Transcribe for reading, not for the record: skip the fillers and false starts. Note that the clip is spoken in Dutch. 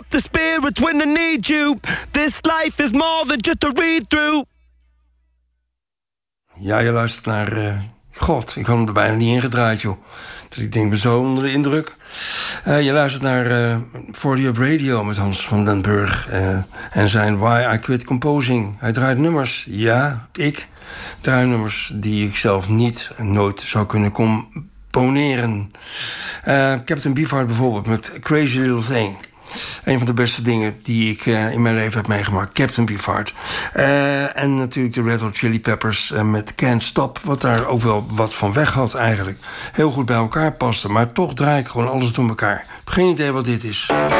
up the spirits when I need you. This life is more than just a read-through. Ja, je luistert naar... God, ik had hem er bijna niet ingedraaid, joh. Dus ik denk, ik ben zo onder de indruk. Je luistert naar 40 Up Radio met Hans van den Burg. En zijn Why I Quit Composing. Hij draait nummers, ja, ik draai nummers die ik zelf nooit zou kunnen componeren. Captain Beefheart bijvoorbeeld met Crazy Little Thing. Een van de beste dingen die ik in mijn leven heb meegemaakt. Captain Beefheart. En natuurlijk de Red Hot Chili Peppers met Can't Stop. Wat daar ook wel wat van weg had eigenlijk. Heel goed bij elkaar paste. Maar toch draai ik gewoon alles door elkaar. Geen idee wat dit is.